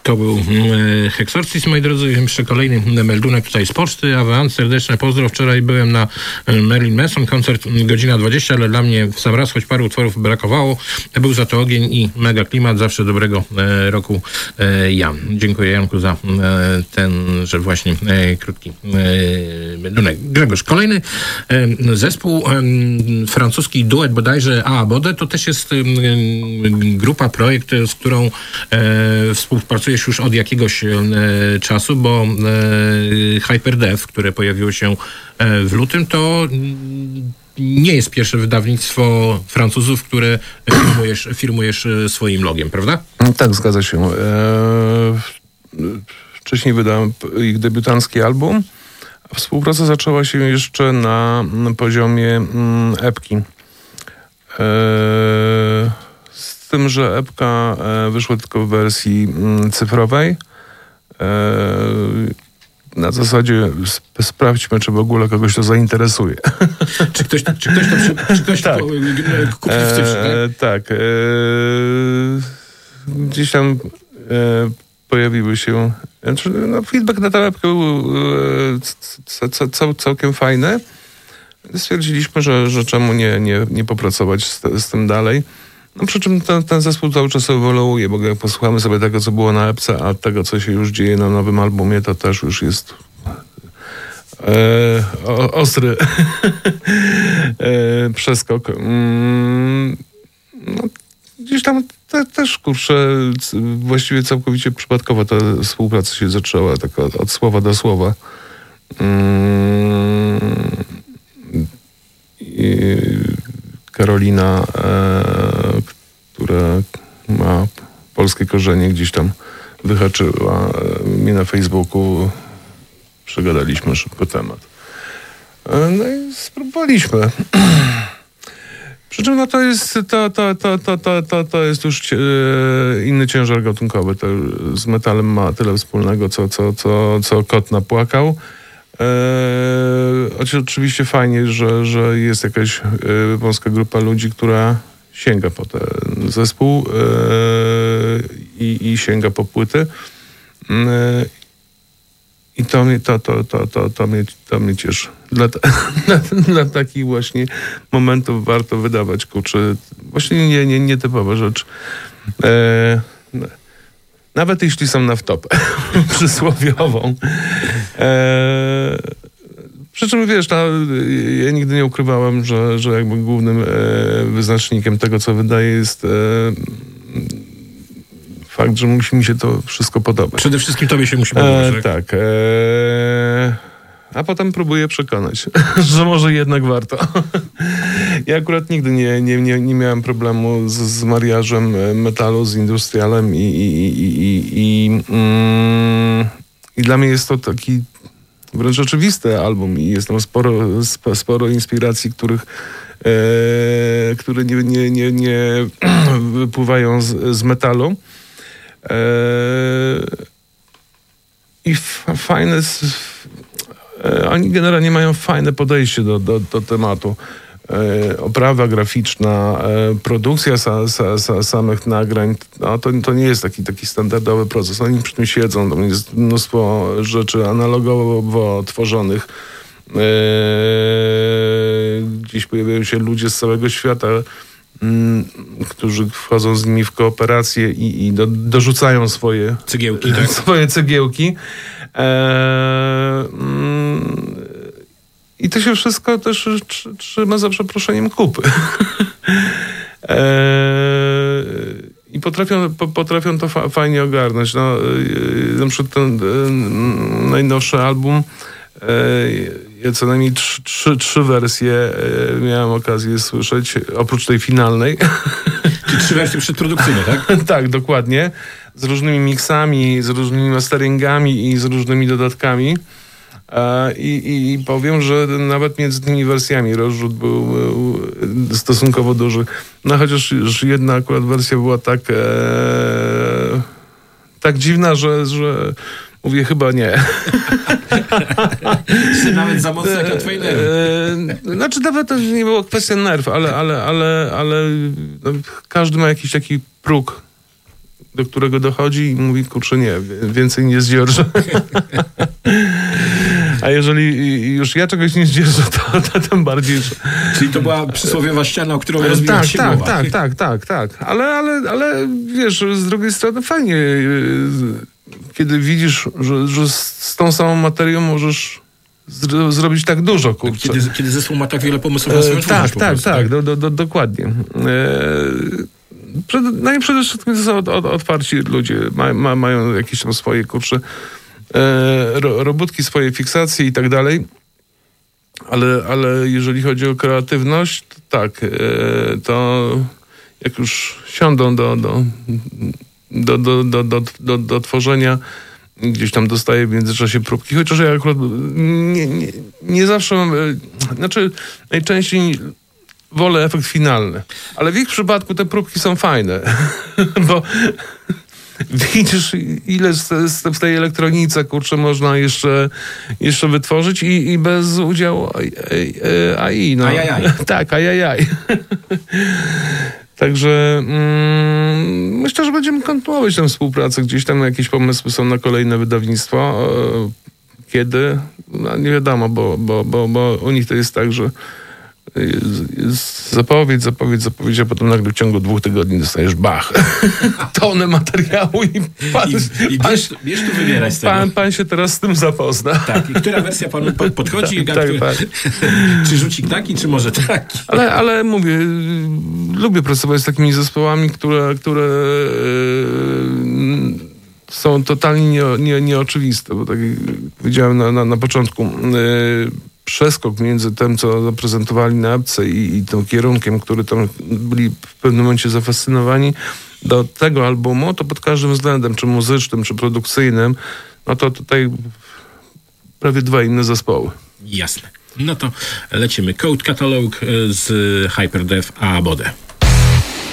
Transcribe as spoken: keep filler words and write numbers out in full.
To był e, Hexorcist, moi drodzy. Jeszcze kolejny meldunek tutaj z poczty. Awans, serdeczne pozdro. Wczoraj byłem na Marilyn Manson, koncert godzina dwadzieścia, ale dla mnie w sam raz, choć paru utworów brakowało. Był za to ogień i mega klimat. Zawsze dobrego e, roku e, Jan. Dziękuję, Janku, za e, ten, że właśnie e, krótki e, meldunek. Grzegorz, kolejny e, zespół, e, francuski duet bodajże A Bode, to też jest e, grupa, projekt, z którą e, współpracujesz już od jakiegoś e, czasu, bo e, Hyperdeath, które pojawiło się e, w lutym, to nie jest pierwsze wydawnictwo Francuzów, które firmujesz, firmujesz swoim logiem, prawda? Tak, zgadza się. Eee, wcześniej wydałem ich debiutancki album, a współpraca zaczęła się jeszcze na, na poziomie mm, epki. Eee, z tym, że epka e, wyszła tylko w wersji mm, cyfrowej. Eee, Na zasadzie sp- sprawdźmy, czy w ogóle kogoś to zainteresuje. Czy ktoś, czy ktoś, to przy, czy ktoś tak. to kupi w styczniu, tak? Tak. E, gdzieś tam e, pojawiły się... Znaczy, no, feedback na tę epkę był e, c- c- całkiem fajny. Stwierdziliśmy, że, że czemu nie, nie, nie popracować z, te, z tym dalej. No, przy czym ten, ten zespół cały czas ewoluuje, bo jak posłuchamy sobie tego, co było na epce, a tego, co się już dzieje na nowym albumie, to też już jest e, o, ostry e, przeskok. Mm, no, gdzieś tam te, też, kurczę, właściwie całkowicie przypadkowo ta współpraca się zaczęła, tak od, od słowa do słowa. Mm, i, Karolina, e, która ma polskie korzenie, gdzieś tam wyhaczyła e, mnie na Facebooku. Przegadaliśmy szybko temat. E, no i spróbowaliśmy. Przy czym no to jest to, to, to, to, to, to, to jest już e, inny ciężar gatunkowy. To z metalem ma tyle wspólnego, co, co, co, co kot napłakał. Eee, oczywiście fajnie, że, że jest jakaś e, wąska grupa ludzi, która sięga po ten zespół e, i, i sięga po płyty. E, I to mnie, to, to, to, to, to mnie, to mnie cieszy. Dla, dla, dla takich właśnie momentów warto wydawać, kurczę, właśnie nie, nie, nietypowa rzecz. E, Nawet jeśli są na wtopę przysłowiową. Eee, przy czym wiesz, no, ja nigdy nie ukrywałem, że, że jakby głównym e, wyznacznikiem tego, co wydaje, jest e, fakt, że musi mi się to wszystko podobać. Przede wszystkim tobie się musi podobać, e, tak? Tak. E, a potem próbuję przekonać, że może jednak warto. Ja akurat nigdy nie, nie, nie, nie miałem problemu z, z mariażem metalu z industrialem i, i, i, i, i, mm, i dla mnie jest to taki wręcz oczywisty album i jest tam sporo, sporo inspiracji, których, e, które nie, nie, nie, nie wypływają z, z metalu. E, I f, fajne... Oni generalnie mają fajne podejście do, do, do tematu. E, oprawa graficzna, e, produkcja sa, sa, sa, samych nagrań, no to, to nie jest taki, taki standardowy proces. Oni przy tym siedzą, tam jest mnóstwo rzeczy analogowo tworzonych. E, gdzieś pojawiają się ludzie z całego świata, m, którzy wchodzą z nimi w kooperację i, i do, dorzucają swoje cegiełki, tak? swoje cegiełki. Eee, mm, I to się wszystko też tr- trzyma za przeproszeniem kupy. eee, I potrafią, po, potrafią to fa- fajnie ogarnąć. No, yy, na przykład ten yy, najnowszy album, yy, ja co najmniej trzy, trzy, trzy wersje yy, miałem okazję słyszeć, oprócz tej finalnej. Czyli trzy wersje przedprodukcyjne, tak? Tak, dokładnie. Z różnymi miksami, z różnymi masteringami i z różnymi dodatkami. E, i, I powiem, że nawet między tymi wersjami rozrzut był, był stosunkowo duży. No chociaż już jedna akurat wersja była tak e, tak dziwna, że, że mówię chyba nie. Czy nawet za mocno jak na twoje nerwy? Znaczy nawet to nie było kwestia nerw, ale, ale, ale, ale no, każdy ma jakiś taki próg, do którego dochodzi i mówi, kurczę, nie, więcej nie zdzierżę. A jeżeli już ja czegoś nie zdzierżę, to, to tym bardziej... Że... Czyli to była przysłowiowa ściana, o którą rozbiła tak, się tak, głowa. tak, tak, tak, tak. Ale, ale, ale wiesz, z drugiej strony fajnie, kiedy widzisz, że, że z tą samą materią możesz z, zrobić tak dużo, kurczę. Kiedy, kiedy zespół ma tak wiele pomysłów na swoją e, twórczość. Tak, tak, prostu, tak, tak, do, do, do, dokładnie. E, przed, no i przede wszystkim to są od, od, otwarci ludzie, ma, ma, mają jakieś tam swoje, kurczę, e, ro, robótki, swoje fiksacje i tak dalej. Ale, ale jeżeli chodzi o kreatywność, to tak, e, to jak już siądą do, do, do, do, do, do, do, do tworzenia, gdzieś tam dostaję w międzyczasie próbki, chociaż ja akurat nie, nie, nie zawsze mam, znaczy najczęściej wolę efekt finalny, ale w ich przypadku te próbki są fajne, bo widzisz, ile z, z tej elektronice, kurczę, można jeszcze, jeszcze wytworzyć i, i bez udziału A I. No. Ajajaj. Tak, ajajaj. Także mm, myślę, że będziemy kontynuować tę współpracę. Gdzieś tam jakieś pomysły są na kolejne wydawnictwo. Kiedy? No, nie wiadomo, bo, bo, bo, bo u nich to jest tak, że jest, jest zapowiedź, zapowiedź, zapowiedź, a potem nagle w ciągu dwóch tygodni dostajesz bach. Tonę materiału i pan, I, i pan, bierz, bierz tu wybierać z tego. Pan, pan się teraz z tym zapozna. Tak, i która wersja panu podchodzi? tak, który, tak. Czy rzucik taki, czy może taki? Ale, ale mówię, lubię pracować z takimi zespołami, które, które yy, są totalnie nie, nie, nieoczywiste, bo tak jak powiedziałem na, na, na początku, yy, przeskok między tym, co zaprezentowali na apce i, i tym kierunkiem, który tam byli w pewnym momencie zafascynowani, do tego albumu, to pod każdym względem, czy muzycznym, czy produkcyjnym, no to tutaj prawie dwa inne zespoły. Jasne. No to lecimy. Code Catalog z Hyperdev a Bode.